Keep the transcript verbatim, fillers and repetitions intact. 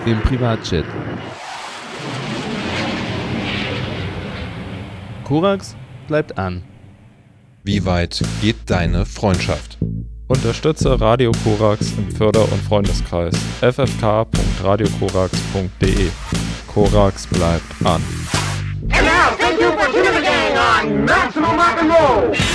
im Privatjet. Korax bleibt an. Wie weit geht deine Freundschaft? Unterstütze Radio Korax im Förder- und Freundeskreis. f f k punkt radio korax punkt d e. Korax bleibt an. And now, thank you for tuning in on Maximum Rock and Roll.